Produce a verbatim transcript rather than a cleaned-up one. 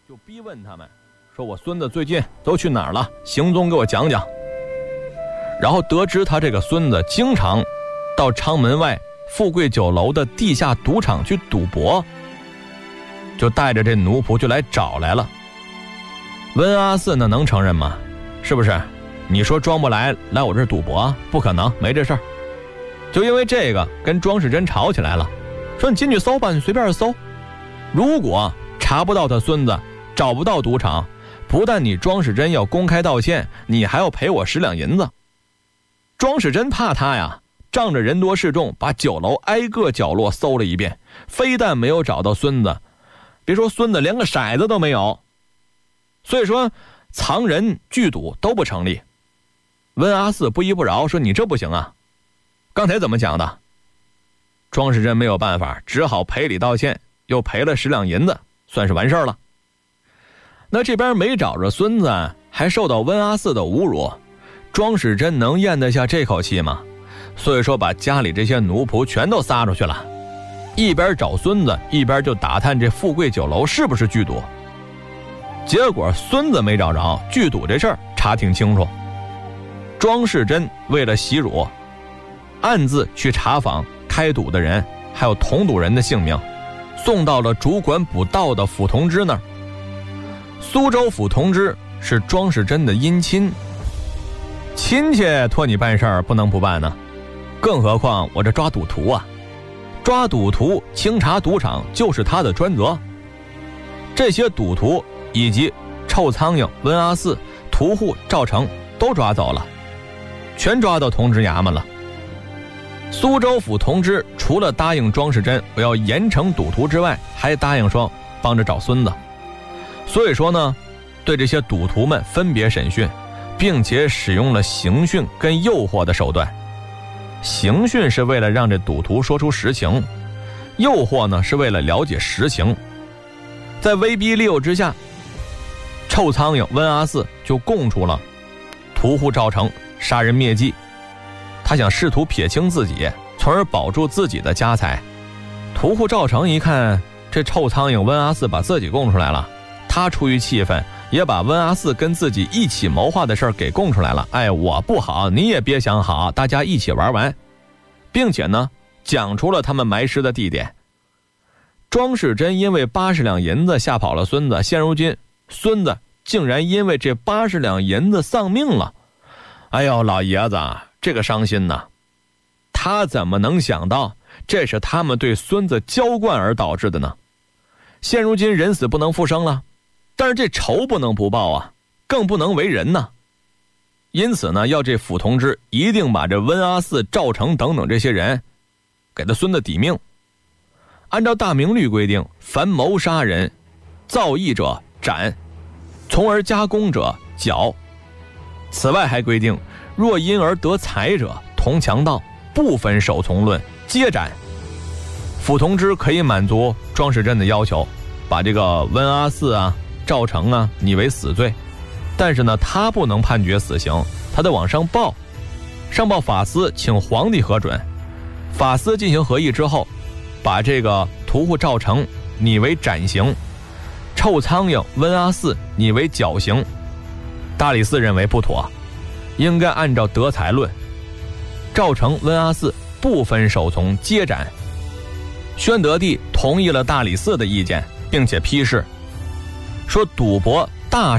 就逼问他们，说我孙子最近都去哪儿了，行踪给我讲讲。然后得知他这个孙子经常到昌门外富贵酒楼的地下赌场去赌博，就带着这奴仆就来找来了。温阿四呢能承认吗？是不是？你说庄不来来我这儿赌博，不可能，没这事儿。就因为这个跟庄世珍吵起来了，说你进去搜吧，你随便搜。如果查不到他孙子，找不到赌场，不但你庄世珍要公开道歉，你还要赔我十两银子。庄世珍怕他呀，仗着人多势众，把酒楼挨个角落搜了一遍，非但没有找到孙子，别说孙子，连个骰子都没有。所以说藏人聚赌都不成立。温阿四不依不饶，说你这不行啊，刚才怎么讲的？庄世珍没有办法，只好赔礼道歉，又赔了十两银子，算是完事儿了。那这边没找着孙子，还受到温阿四的侮辱，庄世珍能咽得下这口气吗？所以说把家里这些奴仆全都撒出去了，一边找孙子，一边就打探这富贵酒楼是不是聚赌。结果孙子没找着，聚赌这事儿查挺清楚。庄世珍为了洗辱，暗自去查访开赌的人还有同赌人的姓名，送到了主管捕盗的府同知那儿。苏州府同知是庄世珍的姻亲，亲戚托你办事儿不能不办呢，更何况我这抓赌徒啊，抓赌徒清查赌场就是他的专责。这些赌徒以及臭苍蝇温阿四、屠户赵成都抓走了，全抓到同知衙门了。苏州府同知除了答应庄世珍我要严惩赌徒之外，还答应说帮着找孙子。所以说呢，对这些赌徒们分别审讯，并且使用了刑讯跟诱惑的手段。刑讯是为了让这赌徒说出实情，诱惑呢是为了了解实情。在威逼利诱之下，臭苍蝇温阿四就供出了屠户赵成杀人灭迹，他想试图撇清自己，从而保住自己的家财。屠户赵成一看这臭苍蝇温阿四把自己供出来了，他出于气愤，也把温阿四跟自己一起谋划的事儿给供出来了。哎，我不好，你也别想好，大家一起玩完，并且呢讲出了他们埋尸的地点。庄世珍因为八十两银子吓跑了孙子，现如今孙子竟然因为这八十两银子丧命了。哎呦，老爷子这个伤心呐，他怎么能想到这是他们对孙子娇惯而导致的呢？现如今人死不能复生了，但是这仇不能不报啊，更不能为人呐。因此呢，要这府同知一定把这温阿四、赵成等等这些人给他孙子抵命。按照大明律规定，凡谋杀人、造诣者斩，从而加工者绞。此外还规定，若因而得财者，同强盗，不分首从论，皆斩。府同知可以满足庄世珍的要求，把这个温阿四啊、赵成啊拟为死罪，但是呢，他不能判决死刑，他得往上报，上报法司，请皇帝核准。法司进行合议之后，把这个屠户赵成拟为斩刑，臭苍蝇温阿四拟为绞刑。大理寺认为不妥，应该按照德才论，赵成、温阿四不分首从，皆斩。宣德帝同意了大理寺的意见，并且批示说赌博大